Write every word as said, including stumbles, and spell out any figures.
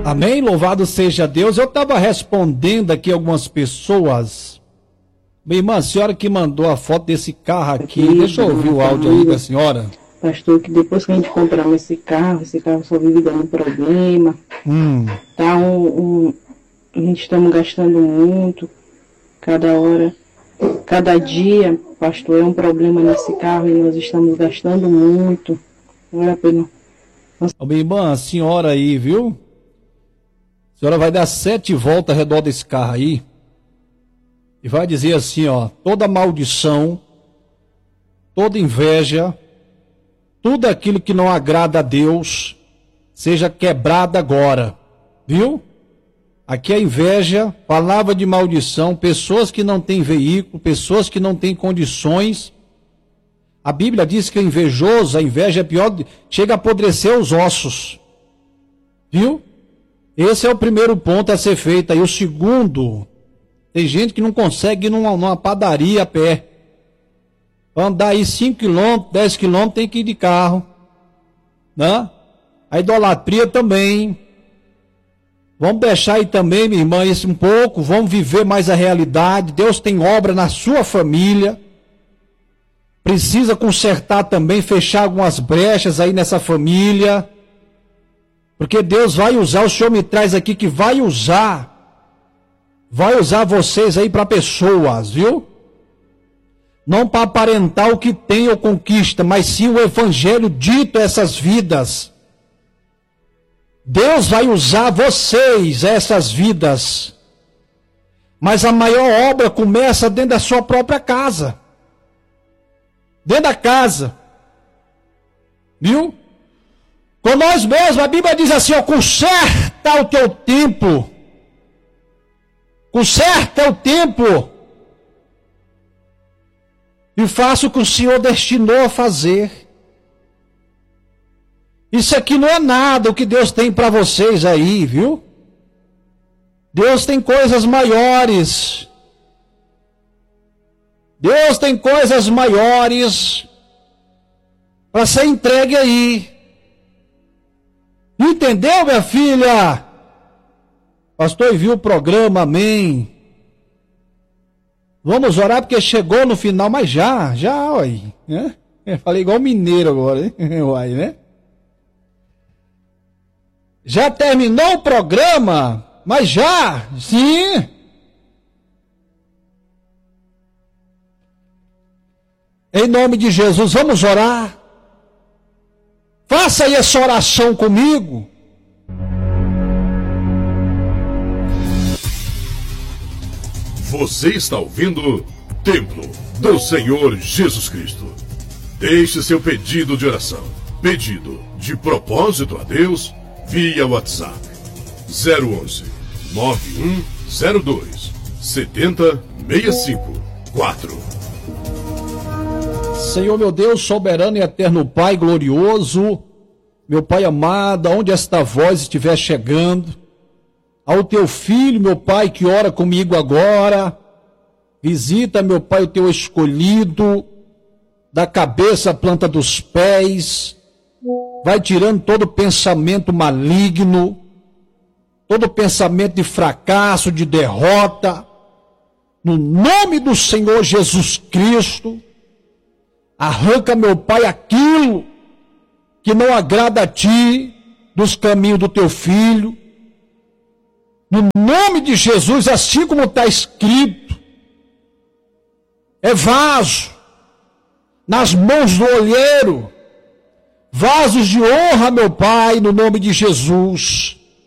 Amém? Louvado seja Deus. Eu estava respondendo aqui algumas pessoas. Minha irmã, a senhora que mandou a foto desse carro aqui, aqui deixa eu ouvir o áudio aí da senhora. Pastor, que depois que a gente compramos esse carro, esse carro só vive dando problema. Hum. Tá um, um, a gente estamos gastando muito, cada hora, cada dia, pastor, é um problema nesse carro e nós estamos gastando muito. Não é a pena. Ô, minha irmã, a senhora aí, viu? A senhora vai dar sete voltas ao redor desse carro aí e vai dizer assim, ó, toda maldição, toda inveja, tudo aquilo que não agrada a Deus, seja quebrado agora, viu? Aqui é inveja, palavra de maldição, pessoas que não têm veículo, pessoas que não têm condições. A Bíblia diz que é invejoso, a inveja é pior, chega a apodrecer os ossos, viu? Esse é o primeiro ponto a ser feito. Aí o segundo, tem gente que não consegue ir numa, numa padaria a pé. Para andar aí cinco quilômetros, dez quilômetros, tem que ir de carro. Né? A idolatria também. Vamos deixar aí também, minha irmã, isso um pouco. Vamos viver mais a realidade. Deus tem obra na sua família. Precisa consertar também, fechar algumas brechas aí nessa família. Porque Deus vai usar, o Senhor me traz aqui que vai usar, vai usar vocês aí para pessoas, viu? Não para aparentar o que tem ou conquista, mas sim o evangelho dito a essas vidas. Deus vai usar vocês, essas vidas. Mas a maior obra começa dentro da sua própria casa. Dentro da casa. Viu? Com nós mesmos, a Bíblia diz assim, ó, conserta o teu tempo. Conserta o tempo. E faça o que o Senhor destinou a fazer. Isso aqui não é nada o que Deus tem para vocês aí, viu? Deus tem coisas maiores. Deus tem coisas maiores para ser entregue aí. Entendeu, minha filha? Pastor, viu o programa, amém. Vamos orar porque chegou no final, mas já, já, uai. Né? Eu falei igual mineiro agora, hein? Uai, né? Já terminou o programa, mas já, sim. Em nome de Jesus, vamos orar. Faça aí essa oração comigo. Você está ouvindo Templo do Senhor Jesus Cristo. Deixe seu pedido de oração, pedido de propósito a Deus, via WhatsApp zero onze, nove um zero dois, sete zero seis cinco quatro. Senhor meu Deus, soberano e eterno Pai glorioso, meu Pai amado, aonde esta voz estiver chegando, ao teu filho, meu Pai, que ora comigo agora, visita, meu Pai, o teu escolhido, da cabeça à planta dos pés, vai tirando todo pensamento maligno, todo pensamento de fracasso, de derrota, no nome do Senhor Jesus Cristo. Arranca, meu Pai, aquilo que não agrada a Ti, dos caminhos do Teu Filho. No nome de Jesus, assim como está escrito, é vaso, nas mãos do olheiro, vasos de honra, meu Pai, no nome de Jesus.